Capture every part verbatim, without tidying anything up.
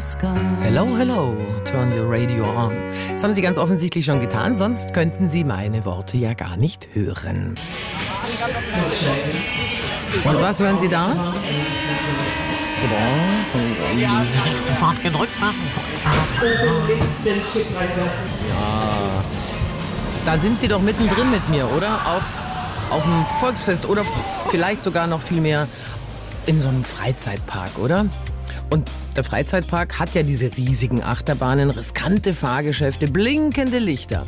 sky. Hello, hello, turn your radio on. Das haben Sie ganz offensichtlich schon getan, sonst könnten Sie meine Worte ja gar nicht hören. Und was hören Sie da? Sofort gedrückt machen. Ja, da sind Sie doch mittendrin mit mir, oder? Auf, auf dem Volksfest oder vielleicht sogar noch viel mehr in so einem Freizeitpark, oder? Und der Freizeitpark hat ja diese riesigen Achterbahnen, riskante Fahrgeschäfte, blinkende Lichter.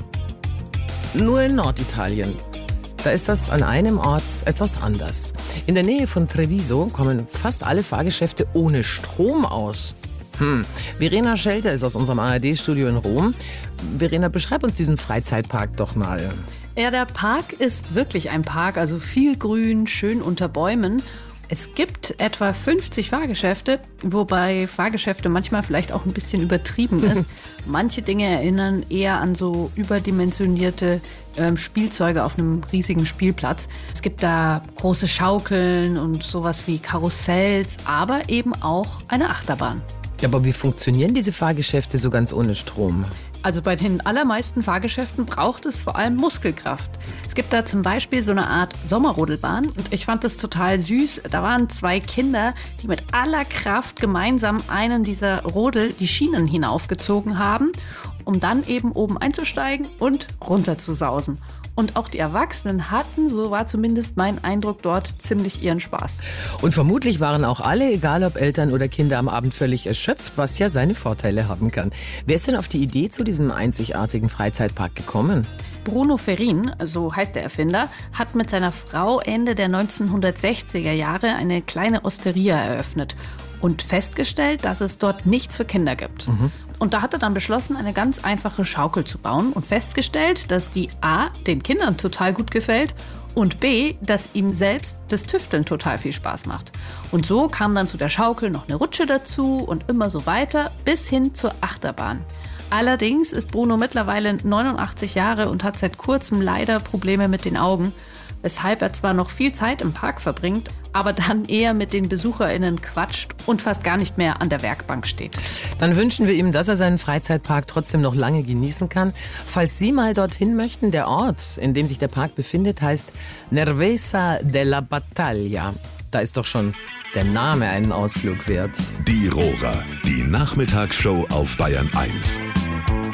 Nur in Norditalien, da ist das an einem Ort etwas anders. In der Nähe von Treviso kommen fast alle Fahrgeschäfte ohne Strom aus. Hm. Verena Schelter ist aus unserem A R D-Studio in Rom. Verena, beschreib uns diesen Freizeitpark doch mal. Ja, der Park ist wirklich ein Park, also viel Grün, schön unter Bäumen. Es gibt etwa fünfzig Fahrgeschäfte, wobei Fahrgeschäfte manchmal vielleicht auch ein bisschen übertrieben ist. Manche Dinge erinnern eher an so überdimensionierte ähm, Spielzeuge auf einem riesigen Spielplatz. Es gibt da große Schaukeln und sowas wie Karussells, aber eben auch eine Achterbahn. Ja, aber wie funktionieren diese Fahrgeschäfte so ganz ohne Strom? Also bei den allermeisten Fahrgeschäften braucht es vor allem Muskelkraft. Es gibt da zum Beispiel so eine Art Sommerrodelbahn und ich fand das total süß. Da waren zwei Kinder, die mit aller Kraft gemeinsam einen dieser Rodel die Schienen hinaufgezogen haben, um dann eben oben einzusteigen und runter zu sausen. Und auch die Erwachsenen hatten, so war zumindest mein Eindruck dort, ziemlich ihren Spaß. Und vermutlich waren auch alle, egal ob Eltern oder Kinder, am Abend völlig erschöpft, was ja seine Vorteile haben kann. Wer ist denn auf die Idee zu diesem einzigartigen Freizeitpark gekommen? Bruno Ferrin, so heißt der Erfinder, hat mit seiner Frau Ende der neunzehnhundertsechziger Jahre eine kleine Osteria eröffnet und festgestellt, dass es dort nichts für Kinder gibt. Mhm. Und da hat er dann beschlossen, eine ganz einfache Schaukel zu bauen und festgestellt, dass die A, den Kindern total gut gefällt und B, dass ihm selbst das Tüfteln total viel Spaß macht. Und so kam dann zu der Schaukel noch eine Rutsche dazu und immer so weiter bis hin zur Achterbahn. Allerdings ist Bruno mittlerweile neunundachtzig Jahre und hat seit kurzem leider Probleme mit den Augen, weshalb er zwar noch viel Zeit im Park verbringt, aber dann eher mit den BesucherInnen quatscht und fast gar nicht mehr an der Werkbank steht. Dann wünschen wir ihm, dass er seinen Freizeitpark trotzdem noch lange genießen kann. Falls Sie mal dorthin möchten, der Ort, in dem sich der Park befindet, heißt Nervesa della Battaglia. Da ist doch schon der Name einen Ausflug wert. Die Rohrer, die Nachmittagsshow auf Bayern eins.